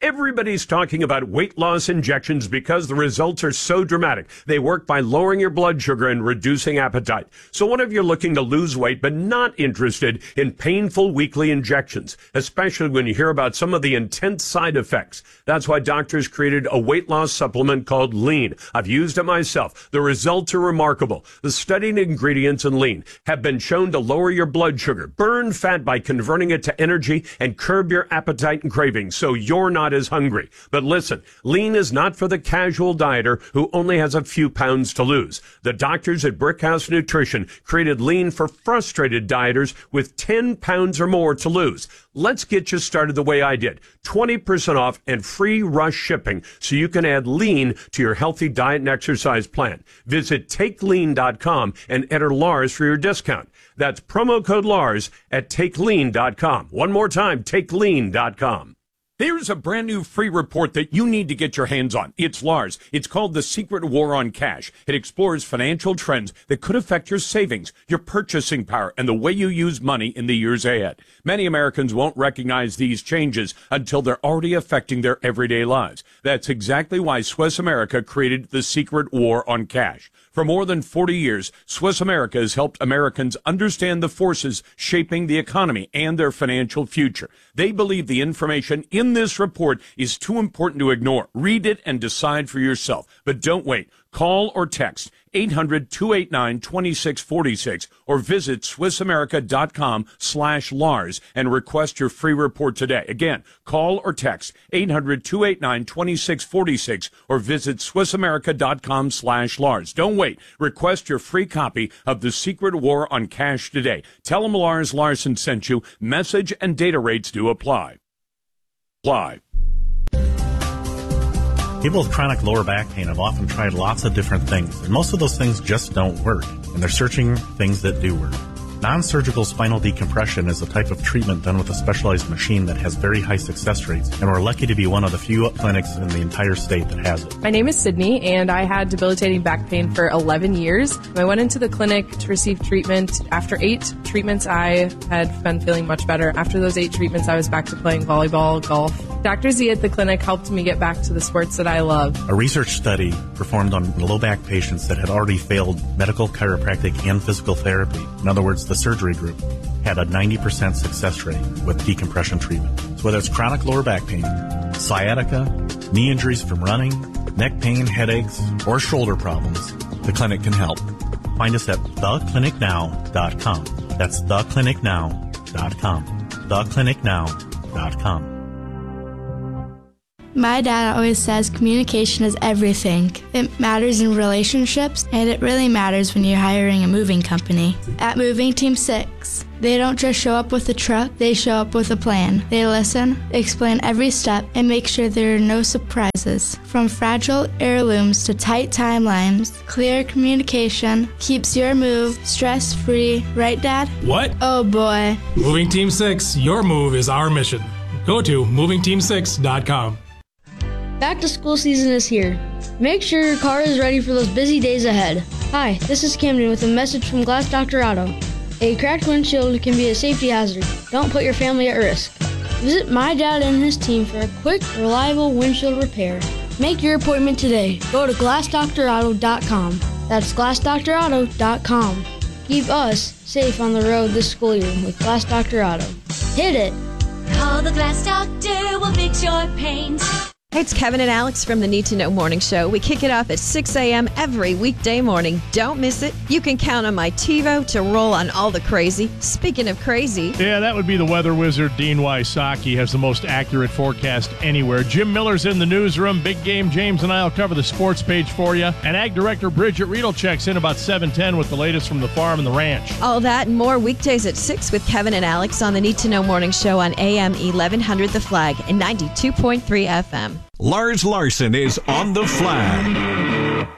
Everybody's talking about weight loss injections because the results are so dramatic. They work by lowering your blood sugar and reducing appetite. So what if you're looking to lose weight but not interested in painful weekly injections, especially when you hear about some of the intense side effects? That's why doctors created a weight loss supplement called Lean. I've used it myself. The results are remarkable. The studied ingredients in Lean have been shown to lower your blood sugar, burn fat by converting it to energy, and curb your appetite and cravings so you're not as hungry. But listen, Lean is not for the casual dieter who only has a few pounds to lose. The doctors at Brickhouse Nutrition created Lean for frustrated dieters with 10 pounds or more to lose. Let's get you started the way I did. 20% off and free rush shipping so you can add Lean to your healthy diet and exercise plan. Visit TakeLean.com and enter Lars for your discount. That's promo code Lars at TakeLean.com. One more time, TakeLean.com. There's a brand new free report that you need to get your hands on. It's Lars. It's called The Secret War on Cash. It explores financial trends that could affect your savings, your purchasing power, and the way you use money in the years ahead. Many Americans won't recognize these changes until they're already affecting their everyday lives. That's exactly why Swiss America created The Secret War on Cash. For more than 40 years, Swiss America has helped Americans understand the forces shaping the economy and their financial future. They believe the information in this report is too important to ignore. Read it and decide for yourself. But don't wait. Call or text 800-289-2646 or visit SwissAmerica.com/Lars and request your free report today. Again, call or text 800-289-2646 or visit SwissAmerica.com/Lars. Don't wait. Request your free copy of The Secret War on Cash today. Tell them Lars Larson sent you. Message and data rates do apply. People with chronic lower back pain have often tried lots of different things, and most of those things just don't work, and they're searching things that do work. Non-surgical spinal decompression is a type of treatment done with a specialized machine that has very high success rates, and we're lucky to be one of the few clinics in the entire state that has it. My name is Sydney, and I had debilitating back pain for 11 years. I went into the clinic to receive treatment. After 8 treatments, I had been feeling much better. After those 8 treatments, I was back to playing volleyball, golf. Dr. Z at the clinic helped me get back to the sports that I love. A research study performed on low back patients that had already failed medical, chiropractic, and physical therapy, in other words, the surgery group, had a 90% success rate with decompression treatment. So whether it's chronic lower back pain, sciatica, knee injuries from running, neck pain, headaches, or shoulder problems, the clinic can help. Find us at theclinicnow.com. That's theclinicnow.com. theclinicnow.com. My dad always says communication is everything. It matters in relationships, and it really matters when you're hiring a moving company. At Moving Team 6, they don't just show up with a truck, they show up with a plan. They listen, explain every step, and make sure there are no surprises. From fragile heirlooms to tight timelines, clear communication keeps your move stress-free. Right, Dad? What? Oh, boy. Moving Team 6, your move is our mission. Go to movingteam6.com. Back to school season is here. Make sure your car is ready for those busy days ahead. Hi, this is Camden with a message from Glass Doctor Auto. A cracked windshield can be a safety hazard. Don't put your family at risk. Visit my dad and his team for a quick, reliable windshield repair. Make your appointment today. Go to glassdoctorauto.com. That's glassdoctorauto.com. Keep us safe on the road this school year with Glass Doctor Auto. Hit it! Call the Glass Doctor, we'll fix your paint. Hey, it's Kevin and Alex from the Need to Know Morning Show. We kick it off at 6 a.m. every weekday morning. Don't miss it. You can count on my TiVo to roll on all the crazy. Speaking of crazy. Yeah, that would be the weather wizard, Dean Wysocki, has the most accurate forecast anywhere. Jim Miller's in the newsroom. Big Game James and I will cover the sports page for you. And Ag Director Bridget Riedel checks in about 7:10 with the latest from the farm and the ranch. All that and more weekdays at 6 with Kevin and Alex on the Need to Know Morning Show on AM 1100 The Flag and 92.3 FM. Lars Larson is on the flag.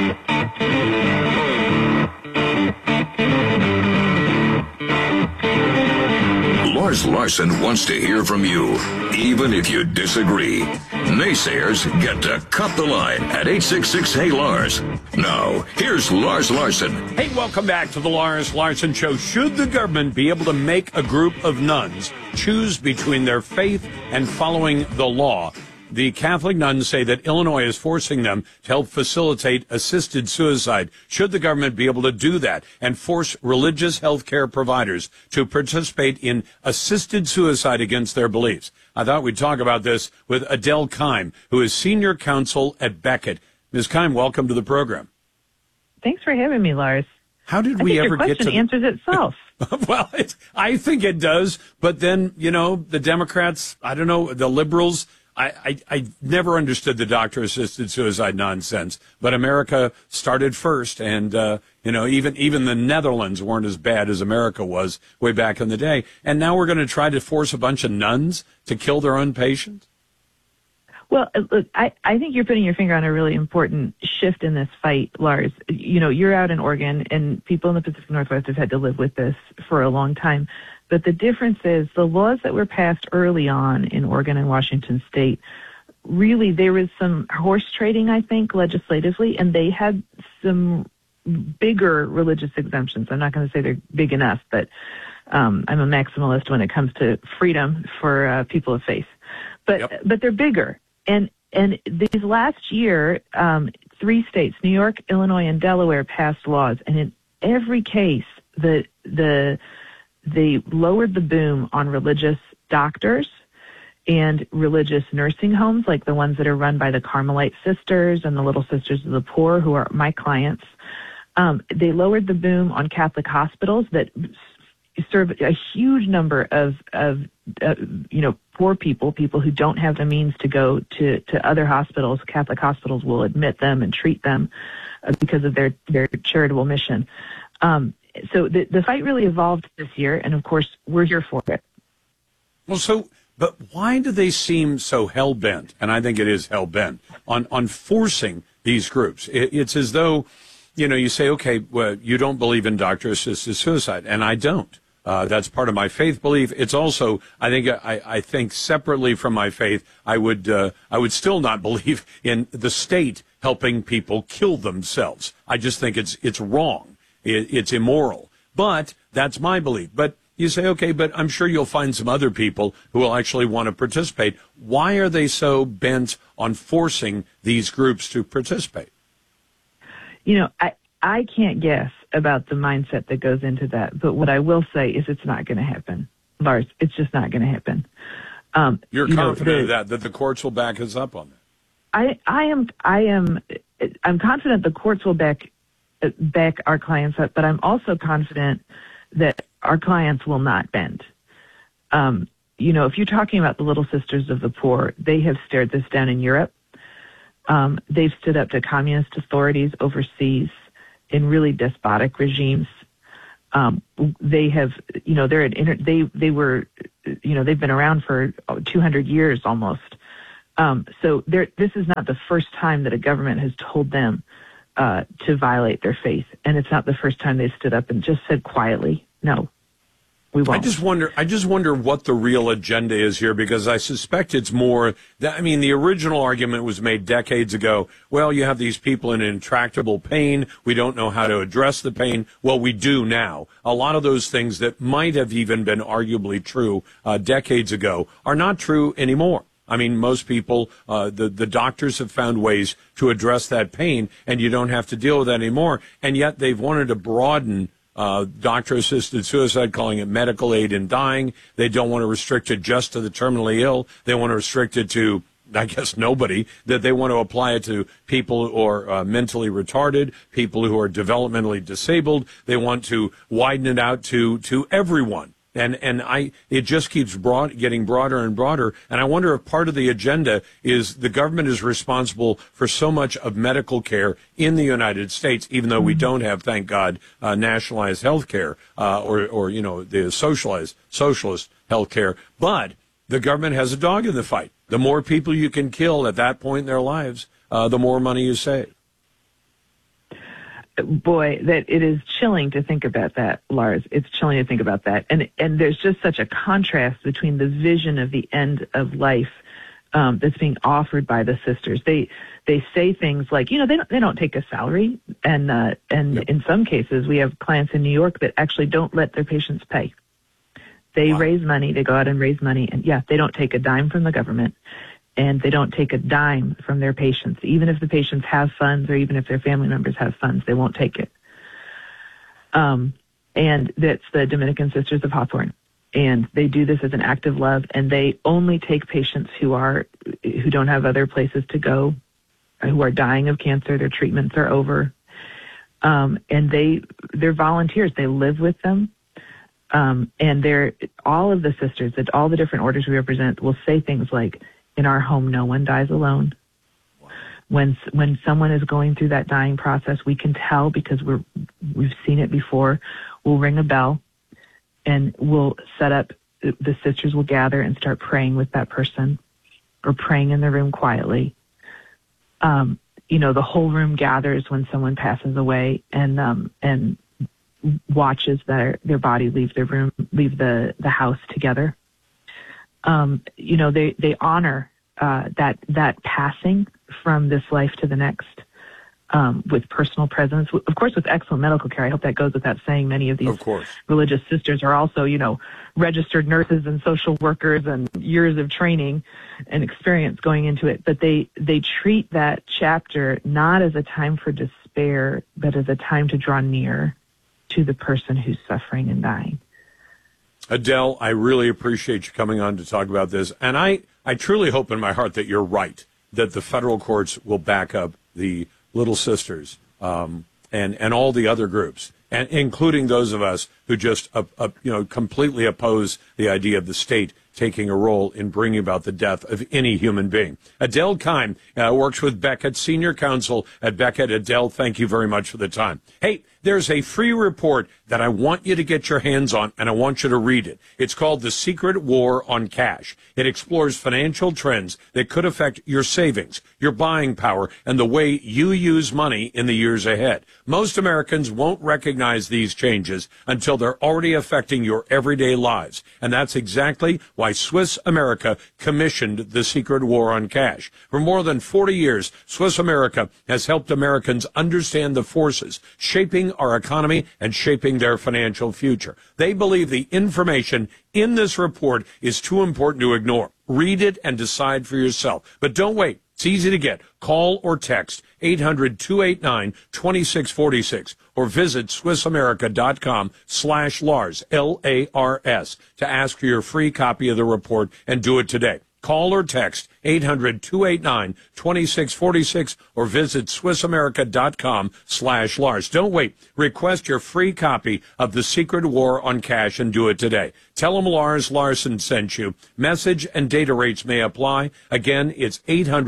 Lars Larson wants to hear from you, even if you disagree. Naysayers get to cut the line at 866-HEY-LARS. Now, here's Lars Larson. Hey, welcome back to the Lars Larson Show. Should the government be able to make a group of nuns choose between their faith and following the law? the Catholic nuns say that Illinois is forcing them to help facilitate assisted suicide. Should the government be able to do that and force religious health care providers to participate in assisted suicide against their beliefs? I thought we'd talk about this with Adele Keim, who is senior counsel at Beckett. Ms. Keim, welcome to the program. Thanks for having me, Lars. How did we ever get to... Your question answers itself. Well, I think it does. But then, the Democrats, I don't know, the liberals, I never understood the doctor-assisted suicide nonsense. But America started first. And, even the Netherlands weren't as bad as America was way back in the day. And now we're going to try to force a bunch of nuns to kill their own patients? Well, look, I think you're putting your finger on a really important shift in this fight, Lars. You're out in Oregon, and people in the Pacific Northwest have had to live with this for a long time. But the difference is the laws that were passed early on in Oregon and Washington State, really there was some horse trading, I think, legislatively, and they had some bigger religious exemptions. I'm not going to say they're big enough, but I'm a maximalist when it comes to freedom for people of faith. But they're bigger. And these last year, 3 states, New York, Illinois, and Delaware, passed laws, and in every case, they lowered the boom on religious doctors and religious nursing homes, like the ones that are run by the Carmelite Sisters and the Little Sisters of the Poor, who are my clients. They lowered the boom on Catholic hospitals that serve a huge number of poor people who don't have the means to go to other hospitals. Catholic hospitals will admit them and treat them because of their charitable mission. So the fight really evolved this year, and of course, we're here for it. Well, but why do they seem so hell-bent, and I think it is hell-bent, on forcing these groups? It's as though, you say, okay, well, you don't believe in doctor-assisted suicide, and I don't. That's part of my faith belief. It's also, I think separately from my faith, I would still not believe in the state helping people kill themselves. I just think it's wrong. It's immoral. But that's my belief. But you say, okay, but I'm sure you'll find some other people who will actually want to participate. Why are they so bent on forcing these groups to participate? I can't guess about the mindset that goes into that, but what I will say is it's not going to happen, Lars. It's just not going to happen. You're confident of that the courts will back us up on that? I'm confident the courts will back our clients up, but I'm also confident that our clients will not bend. If you're talking about the Little Sisters of the Poor, they have stared this down in Europe. They've stood up to communist authorities overseas in really despotic regimes. They have, they've been around for 200 years almost. So this is not the first time that a government has told them to violate their faith, and it's not the first time they stood up and just said quietly, no, we won't. I just wonder what the real agenda is here, because I suspect it's more that, the original argument was made decades ago. Well, you have these people in intractable pain. We don't know how to address the pain. Well, we do now. A lot of those things that might have even been arguably true decades ago are not true anymore. Most people, the doctors have found ways to address that pain, and you don't have to deal with that anymore. And yet they've wanted to broaden doctor-assisted suicide, calling it medical aid in dying. They don't want to restrict it just to the terminally ill. They want to restrict it to, I guess, nobody. That they want to apply it to people who are mentally retarded, people who are developmentally disabled. They want to widen it out to everyone. And it just keeps getting broader and broader. And I wonder if part of the agenda is the government is responsible for so much of medical care in the United States, even though we don't have, thank God, nationalized health care or the socialist health care. But the government has a dog in the fight. The more people you can kill at that point in their lives, the more money you save. Boy, that it is chilling to think about that, Lars. It's chilling to think about that. And there's just such a contrast between the vision of the end of life that's being offered by the sisters. They say things like, they don't take a salary. And in some cases, we have clients in New York that actually don't let their patients pay. They raise money, they go out and raise money, and they don't take a dime from the government. and they don't take a dime from their patients. Even if the patients have funds or even if their family members have funds, they won't take it. And that's the Dominican Sisters of Hawthorne. And they do this as an act of love, and they only take patients who don't have other places to go, who are dying of cancer, their treatments are over. And they're volunteers. They live with them. And all of the sisters, all the different orders we represent will say things like, in our home, no one dies alone. When someone is going through that dying process, we can tell because we've seen it before. We'll ring a bell and we'll set up, the sisters will gather and start praying with that person or praying in the room quietly. The whole room gathers when someone passes away and watches their body leave the house together. They honor that passing from this life to the next with personal presence, of course, with excellent medical care. I hope that goes without saying. Many of these religious sisters are also, registered nurses and social workers and years of training and experience going into it. But they treat that chapter not as a time for despair, but as a time to draw near to the person who's suffering and dying. Adele, I really appreciate you coming on to talk about this. And I truly hope in my heart that you're right, that the federal courts will back up the Little Sisters and all the other groups, and including those of us who just completely oppose the idea of the state taking a role in bringing about the death of any human being. Adele Keim works with Beckett, senior counsel at Beckett. Adele, thank you very much for the time. Hey, there's a free report that I want you to get your hands on, and I want you to read it. It's called The Secret War on Cash. It explores financial trends that could affect your savings, your buying power, and the way you use money in the years ahead. Most Americans won't recognize these changes until they're already affecting your everyday lives. And that's exactly why Swiss America commissioned The Secret War on Cash. For more than 40 years, Swiss America has helped Americans understand the forces shaping our economy and shaping their financial future. They believe the information in this report is too important to ignore. Read it and decide for yourself. But don't wait. It's easy to get. Call or text 800-289-2646 or visit SwissAmerica.com/Lars, Lars, to ask for your free copy of the report, and do it today. Call or text 800-289-2646 or visit SwissAmerica.com/Lars. Don't wait. Request your free copy of The Secret War on Cash and do it today. Tell them Lars Larson sent you. Message and data rates may apply. Again, it's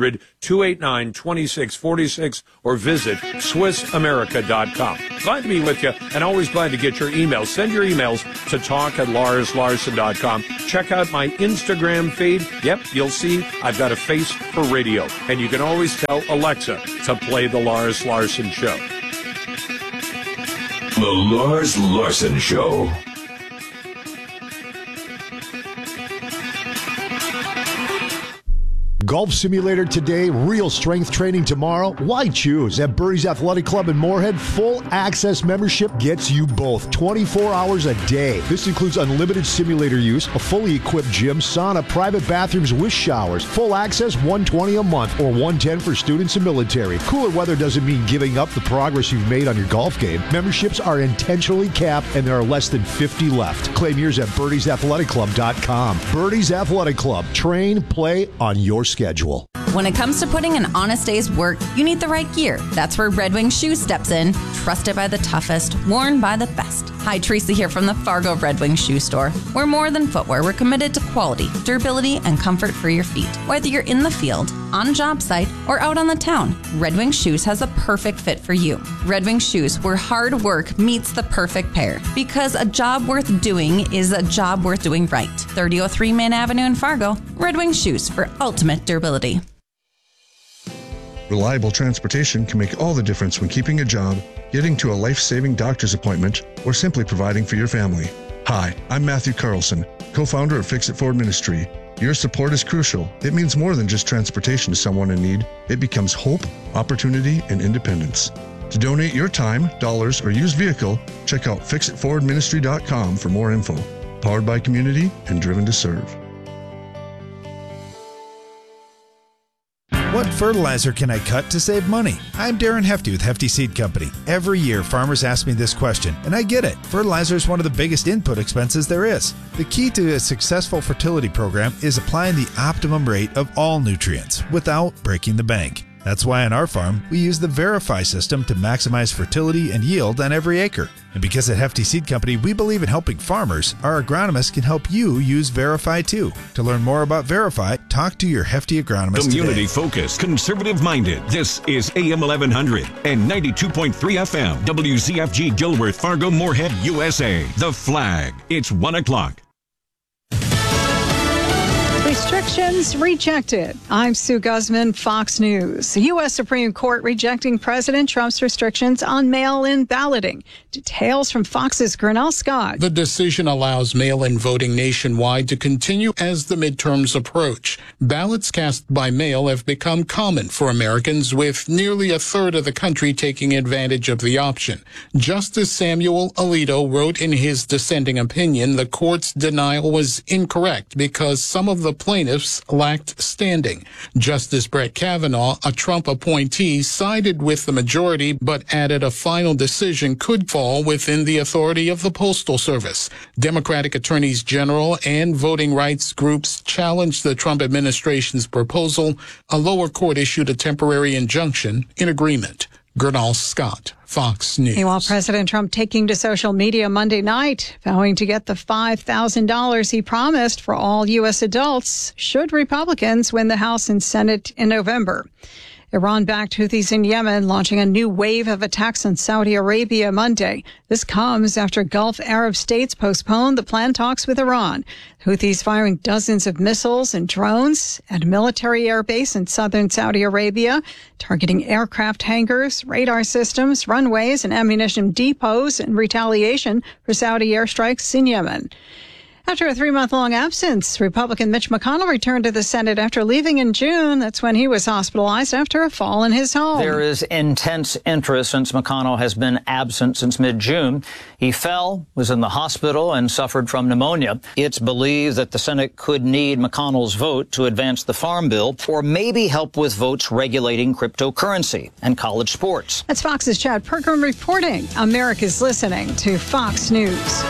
800-289-2646 or visit SwissAmerica.com. Glad to be with you and always glad to get your emails. Send your emails to talk@LarsLarson.com. Check out my Instagram feed. Yep, you'll see I've got a face for radio. And you can always tell Alexa to play The Lars Larson Show. The Lars Larson Show. Golf simulator today, real strength training tomorrow. Why choose? At Birdie's Athletic Club in Moorhead, full access membership gets you both 24 hours a day. This includes unlimited simulator use, a fully equipped gym, sauna, private bathrooms with showers, full access, $120 a month or $110 for students and military. Cooler weather doesn't mean giving up the progress you've made on your golf game. Memberships are intentionally capped and there are less than 50 left. Claim yours at birdiesathleticClub.com. Birdie's Athletic Club. Train, play on your schedule. When it comes to putting an honest day's work, you need the right gear. That's where Red Wing Shoes steps in. Trusted by the toughest, worn by the best. Hi, Teresa here from the Fargo Red Wing Shoe Store. We're more than footwear. We're committed to quality, durability, and comfort for your feet. Whether you're in the field, on a job site, or out on the town, Red Wing Shoes has a perfect fit for you. Red Wing Shoes, where hard work meets the perfect pair. Because a job worth doing is a job worth doing right. 3003 Main Avenue in Fargo. Red Wing Shoes for ultimate durability. Reliable transportation can make all the difference when keeping a job, getting to a life-saving doctor's appointment, or simply providing for your family. Hi, I'm Matthew Carlson, co-founder of Fix It Forward Ministry. Your support is crucial. It means more than just transportation to someone in need. It becomes hope, opportunity, and independence. To donate your time, dollars, or used vehicle, check out fixitforwardministry.com for more info. Powered by community and driven to serve. What fertilizer can I cut to save money? I'm Darren Hefty with Hefty Seed Company. Every year, farmers ask me this question, and I get it. Fertilizer is one of the biggest input expenses there is. The key to a successful fertility program is applying the optimum rate of all nutrients without breaking the bank. That's why on our farm, we use the Verify system to maximize fertility and yield on every acre. And because at Hefty Seed Company, we believe in helping farmers, our agronomists can help you use Verify too. To learn more about Verify, talk to your Hefty agronomist Community today. focused, conservative minded. This is AM 1100 and 92.3 FM. WZFG Gilworth, Fargo, Moorhead, USA. The Flag. It's 1 o'clock. Restrictions rejected. I'm Sue Guzman, Fox News. The U.S. Supreme Court rejecting President Trump's restrictions on mail-in balloting. Details from Fox's Grinnell Scott. The decision allows mail-in voting nationwide to continue as the midterms approach. Ballots cast by mail have become common for Americans, with nearly a third of the country taking advantage of the option. Justice Samuel Alito wrote in his dissenting opinion the court's denial was incorrect because some of the plaintiffs lacked standing. Justice Brett Kavanaugh, a Trump appointee, sided with the majority but added a final decision could fall within the authority of the Postal Service. Democratic attorneys general and voting rights groups challenged the Trump administration's proposal. A lower court issued a temporary injunction in agreement. Grinnell Scott, Fox News. Meanwhile, President Trump taking to social media Monday night, vowing to get the $5,000 he promised for all U.S. adults should Republicans win the House and Senate in November. Iran-backed Houthis in Yemen launching a new wave of attacks on Saudi Arabia Monday. This comes after Gulf Arab states postponed the planned talks with Iran. Houthis firing dozens of missiles and drones at a military airbase in southern Saudi Arabia, targeting aircraft hangars, radar systems, runways, and ammunition depots in retaliation for Saudi airstrikes in Yemen. After a 3-month-long absence, Republican Mitch McConnell returned to the Senate after leaving in June. That's when he was hospitalized after a fall in his home. There is intense interest since McConnell has been absent since mid-June. He fell, was in the hospital, and suffered from pneumonia. It's believed that the Senate could need McConnell's vote to advance the Farm Bill or maybe help with votes regulating cryptocurrency and college sports. That's Fox's Chad Pergram reporting. America's listening to Fox News.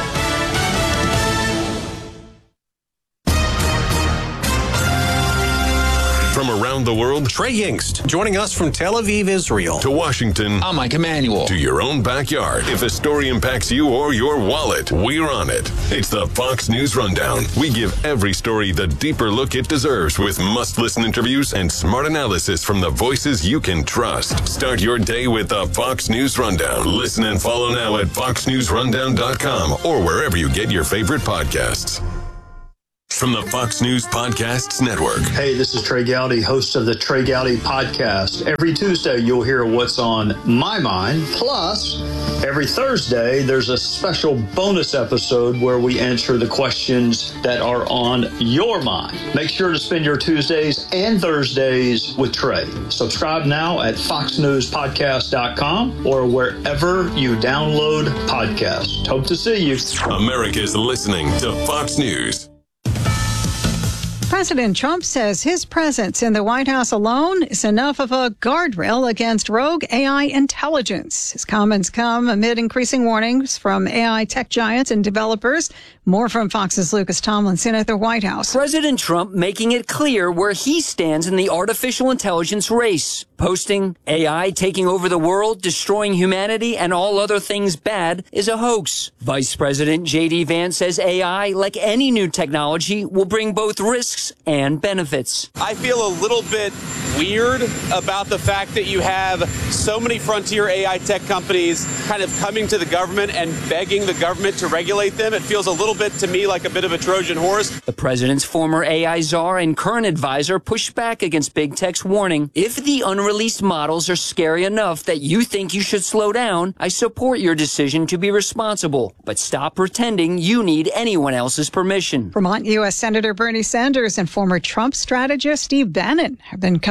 From around the world, Trey Yingst, joining us from Tel Aviv, Israel. To Washington, I'm Mike Emanuel. To your own backyard. If a story impacts you or your wallet, we're on it. It's the Fox News Rundown. We give every story the deeper look it deserves with must-listen interviews and smart analysis from the voices you can trust. Start your day with the Fox News Rundown. Listen and follow now at foxnewsrundown.com or wherever you get your favorite podcasts. From the Fox News Podcasts Network. Hey, this is Trey Gowdy, host of the Trey Gowdy Podcast. Every Tuesday, you'll hear what's on my mind. Plus, every Thursday, there's a special bonus episode where we answer the questions that are on your mind. Make sure to spend your Tuesdays and Thursdays with Trey. Subscribe now at foxnewspodcast.com or wherever you download podcasts. Hope to see you. America's listening to Fox News. President Trump says his presence in the White House alone is enough of a guardrail against rogue AI intelligence. His comments come amid increasing warnings from AI tech giants and developers. More from Fox's Lucas Tomlinson at the White House. President Trump making it clear where he stands in the artificial intelligence race, posting AI taking over the world, destroying humanity, and all other things bad is a hoax. Vice President J.D. Vance says AI, like any new technology, will bring both risks and benefits. I feel a little bit weird about the fact that you have so many frontier AI tech companies kind of coming to the government and begging the government to regulate them. It feels a little bit to me like a bit of a Trojan horse. The president's former AI czar and current advisor pushed back against big tech's warning. If the unreleased models are scary enough that you think you should slow down, I support your decision to be responsible. But stop pretending you need anyone else's permission. Vermont U.S. Senator Bernie Sanders and former Trump strategist Steve Bannon have been coming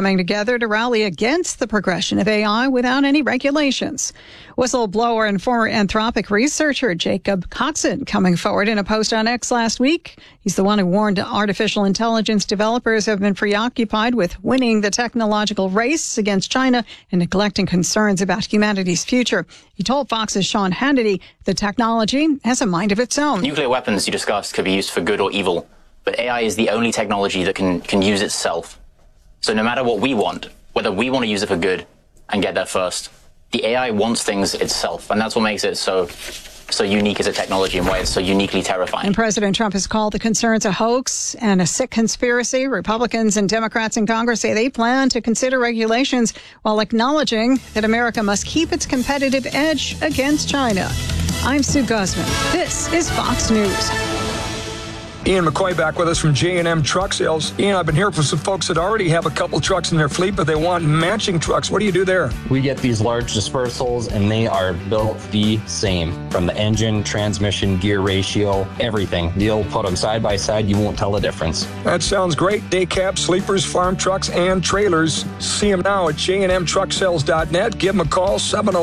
coming together to rally against the progression of AI without any regulations. Whistleblower and former Anthropic researcher Jacob Kotzen coming forward in a post on X last week. He's the one who warned artificial intelligence developers have been preoccupied with winning the technological race against China and neglecting concerns about humanity's future. He told Fox's Sean Hannity the technology has a mind of its own. Nuclear weapons, you discussed, could be used for good or evil, but AI is the only technology that can use itself. So no matter what we want, whether we want to use it for good and get there first, the AI wants things itself, and that's what makes it so unique as a technology and why it's so uniquely terrifying. And President Trump has called the concerns a hoax and a sick conspiracy. Republicans and Democrats in Congress say they plan to consider regulations while acknowledging that America must keep its competitive edge against China. I'm Sue Guzman. This is Fox News. Ian McCoy back with us from J&M Truck Sales. Ian, I've been hearing from some folks that already have a couple trucks in their fleet, but they want matching trucks. What do you do there? We get these large dispersals, and they are built the same. From the engine, transmission, gear ratio, everything. You'll put them side by side, you won't tell the difference. That sounds great. Day cabs, sleepers, farm trucks, and trailers. See them now at jnmtrucksales.net. Give them a call,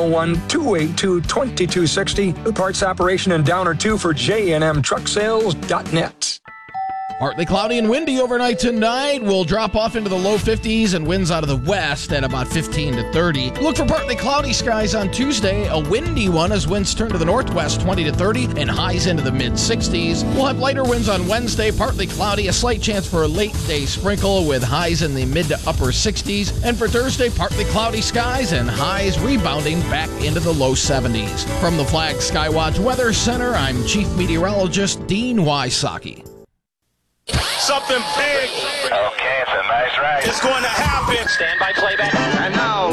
701-282-2260. The parts operation in Downer 2 for jnmtrucksales.net. Partly cloudy and windy overnight tonight. We'll drop off into the low 50s and winds out of the west at about 15 to 30. Look for partly cloudy skies on Tuesday, a windy one as winds turn to the northwest 20 to 30 and highs into the mid 60s. We'll have lighter winds on Wednesday, partly cloudy, a slight chance for a late day sprinkle with highs in the mid to upper 60s. And for Thursday, partly cloudy skies and highs rebounding back into the low 70s. From the Flag Skywatch Weather Center, I'm Chief Meteorologist Dean Wysocki. Something big. Okay, it's a nice ride. It's going to happen. Stand by playback. I know.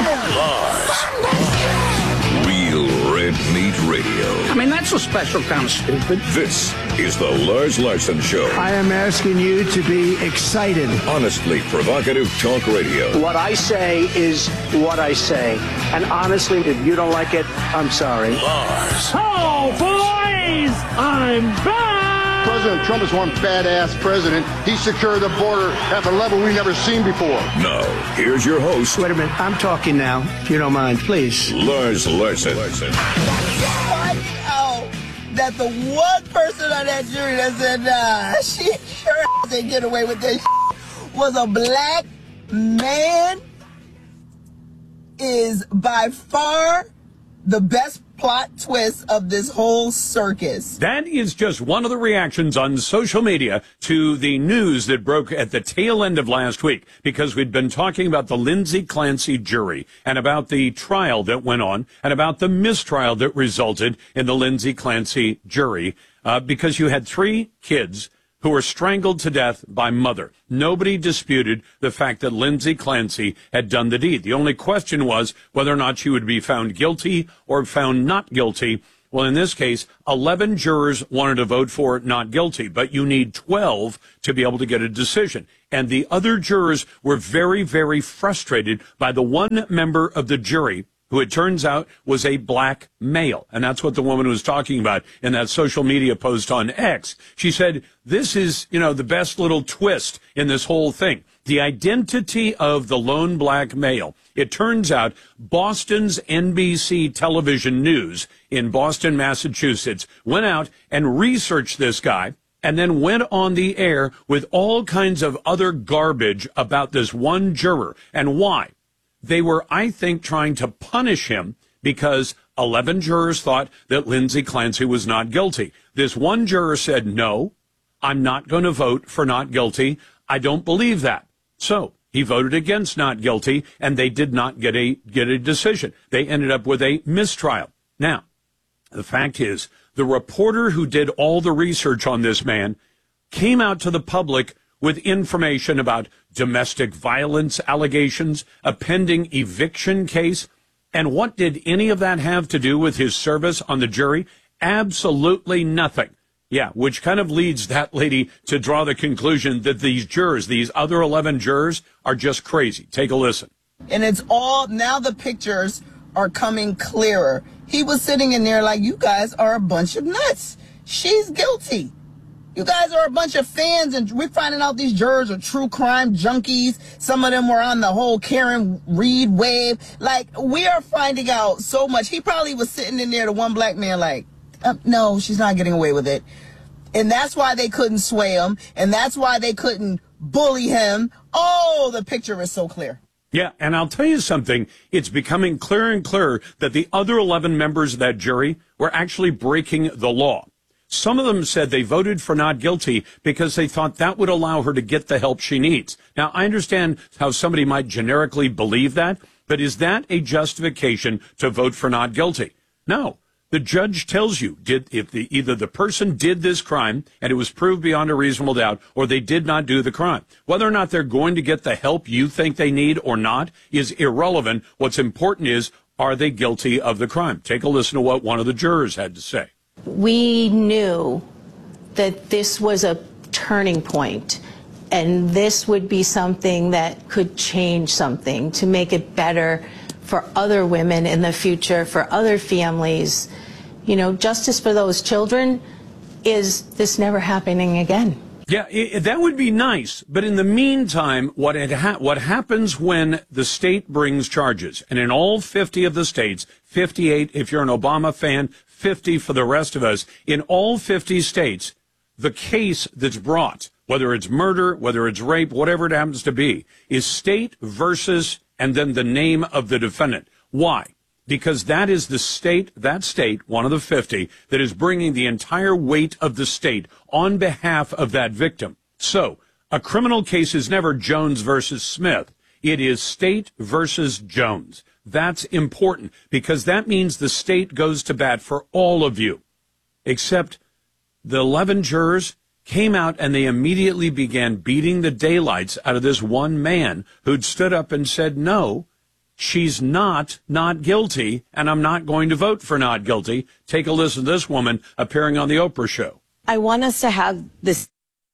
Lars. Real Red Meat Radio. I mean, that's a special kind of stupid. This is the Lars Larson Show. I am asking you to be excited. Honestly provocative talk radio. What I say is what I say. And honestly, if you don't like it, I'm sorry. Lars. Oh, boys! I'm back! President Trump is one badass president. He secured the border at a level we've never seen before. Now, here's your host. Wait a minute. I'm talking now, if you don't mind, please. Lars Larson. I know that the one person on that jury that said, nah, she sure didn't get away with this was a black man is by far the best plot twist of this whole circus. That is just one of the reactions on social media to the news that broke at the tail end of last week, because we'd been talking about the Lindsay Clancy jury and about the trial that went on and about the mistrial that resulted in the Lindsay Clancy jury, because you had 3 kids who were strangled to death by mother. Nobody disputed the fact that Lindsay Clancy had done the deed. The only question was whether or not she would be found guilty or found not guilty. Well, in this case, 11 jurors wanted to vote for not guilty, but you need 12 to be able to get a decision. And the other jurors were very, very frustrated by the one member of the jury who it turns out was a black male. And that's what the woman was talking about in that social media post on X. She said, this is, the best little twist in this whole thing. The identity of the lone black male. It turns out Boston's NBC television news in Boston, Massachusetts, went out and researched this guy and then went on the air with all kinds of other garbage about this one juror. And why? They were, I think, trying to punish him because 11 jurors thought that Lindsay Clancy was not guilty. This one juror said, no, I'm not going to vote for not guilty. I don't believe that. So he voted against not guilty, and they did not get a decision. They ended up with a mistrial. Now, the fact is, the reporter who did all the research on this man came out to the public with information about domestic violence allegations, a pending eviction case. And what did any of that have to do with his service on the jury? Absolutely nothing. Yeah, which kind of leads that lady to draw the conclusion that these jurors, these other 11 jurors, are just crazy. Take a listen. And it's all, now the pictures are coming clearer. He was sitting in there like, you guys are a bunch of nuts. She's guilty. You guys are a bunch of fans, and we're finding out these jurors are true crime junkies. Some of them were on the whole Karen Reed wave. Like, we are finding out so much. He probably was sitting in there, the one black man, like, no, she's not getting away with it. And that's why they couldn't sway him, and that's why they couldn't bully him. Oh, the picture is so clear. Yeah, and I'll tell you something. It's becoming clearer and clearer that the other 11 members of that jury were actually breaking the law. Some of them said they voted for not guilty because they thought that would allow her to get the help she needs. Now, I understand how somebody might generically believe that, but is that a justification to vote for not guilty? No. The judge tells you either the person did this crime and it was proved beyond a reasonable doubt, or they did not do the crime. Whether or not they're going to get the help you think they need or not is irrelevant. What's important is, are they guilty of the crime? Take a listen to what one of the jurors had to say. We knew that this was a turning point, and this would be something that could change something to make it better for other women in the future, for other families. You know, justice for those children. Is this never happening again? Yeah, that would be nice. But in the meantime, what happens when the state brings charges, and in all 50 of the states, 58 if you're an Obama fan, 50 for the rest of us, in all 50 states, the case that's brought, whether it's murder, whether it's rape, whatever it happens to be, is state versus and then the name of the defendant. Why? Because that is the state, one of the 50, that is bringing the entire weight of the state on behalf of that victim. So, a criminal case is never Jones versus Smith. It is state versus Jones. That's important because that means the state goes to bat for all of you. Except the 11 jurors came out and they immediately began beating the daylights out of this one man who'd stood up and said, no, she's not guilty, and I'm not going to vote for not guilty. Take a listen to this woman appearing on the Oprah show. I want us to have this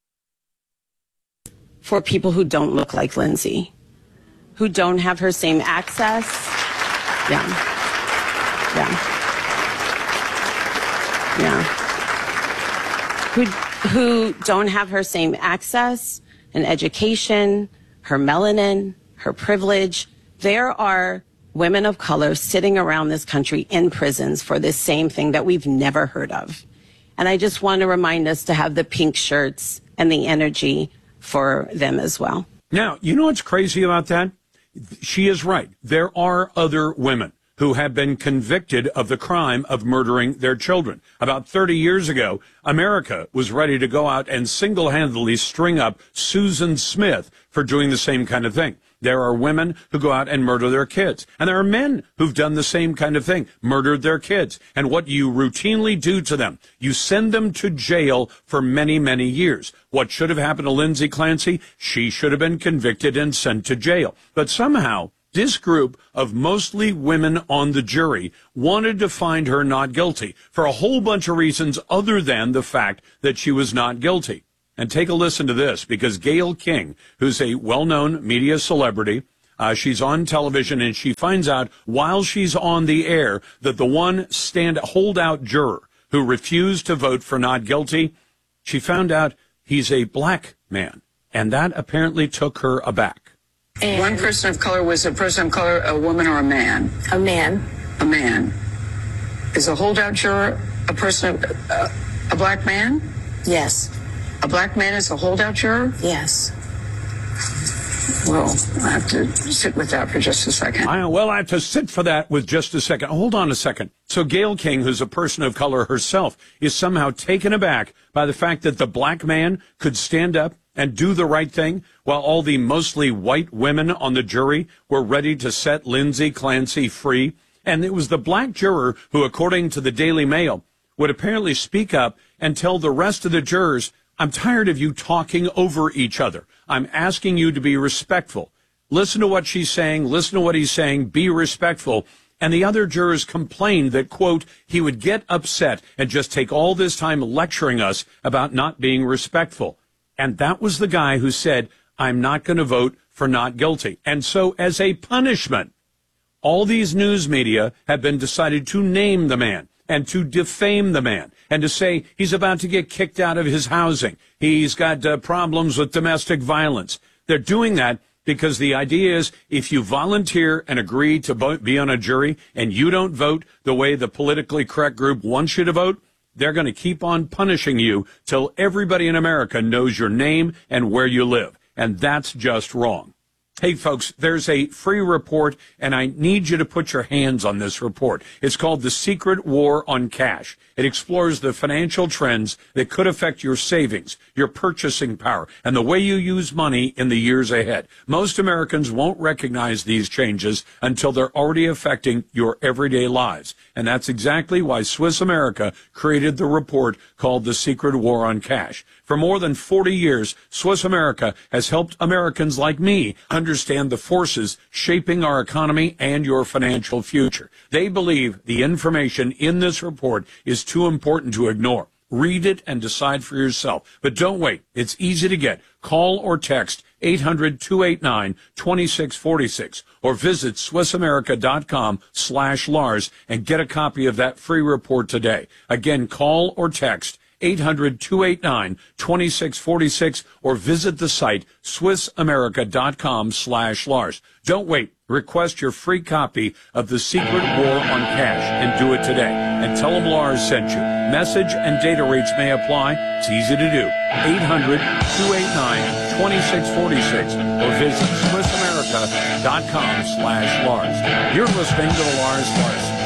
for people who don't look like Lindsay, who don't have her same access. Who don't have her same access and education, her melanin, her privilege. There are women of color sitting around this country in prisons for this same thing that we've never heard of. And I just want to remind us to have the pink shirts and the energy for them as well. Now, you know what's crazy about that? She is right. There are other women who have been convicted of the crime of murdering their children. About 30 years ago, America was ready to go out and single-handedly string up Susan Smith for doing the same kind of thing. There are women who go out and murder their kids. And there are men who've done the same kind of thing, murdered their kids. And what you routinely do to them, you send them to jail for many, many years. What should have happened to Lindsay Clancy? She should have been convicted and sent to jail. But somehow, this group of mostly women on the jury wanted to find her not guilty for a whole bunch of reasons other than the fact that she was not guilty. And take a listen to this, because Gayle King, who's a well-known media celebrity, she's on television, and she finds out while she's on the air that the one holdout juror who refused to vote for not guilty, she found out he's a black man. And that apparently took her aback. And one person of color was a person of color, a woman or a man? A man. A man. Is a holdout juror a person, a black man? Yes. A black man is a holdout juror? Yes. Well, I have to sit with that for just a second. I have to sit for that with just a second. Hold on a second. So Gayle King, who's a person of color herself, is somehow taken aback by the fact that the black man could stand up and do the right thing while all the mostly white women on the jury were ready to set Lindsay Clancy free. And it was the black juror who, according to the Daily Mail, would apparently speak up and tell the rest of the jurors, I'm tired of you talking over each other. I'm asking you to be respectful. Listen to what she's saying. Listen to what he's saying. Be respectful. And the other jurors complained that, quote, he would get upset and just take all this time lecturing us about not being respectful. And that was the guy who said, I'm not going to vote for not guilty. And so as a punishment, all these news media have been decided to name the man. and to defame the man and to say he's about to get kicked out of his housing. He's got problems with domestic violence. They're doing that because the idea is if you volunteer and agree to be on a jury and you don't vote the way the politically correct group wants you to vote, they're going to keep on punishing you till everybody in America knows your name and where you live. And that's just wrong. Hey, folks, there's a free report, and I need you to put your hands on this report. It's called The Secret War on Cash. It explores the financial trends that could affect your savings, your purchasing power, and the way you use money in the years ahead. Most Americans won't recognize these changes until they're already affecting your everyday lives. And that's exactly why Swiss America created the report called The Secret War on Cash. For more than 40 years, Swiss America has helped Americans like me understand the forces shaping our economy and your financial future. They believe the information in this report is too important to ignore. Read it and decide for yourself. But don't wait. It's easy to get. Call or text 800-289-2646 or visit SwissAmerica.com/Lars and get a copy of that free report today. Again, call or text 800-289-2646 or visit the site SwissAmerica.com/Lars. Don't wait. Request your free copy of The Secret War on Cash and do it today. And tell them Lars sent you. Message and data rates may apply. It's easy to do. 800-289-2646 or visit SwissAmerica.com/Lars. You're listening to the Lars Larson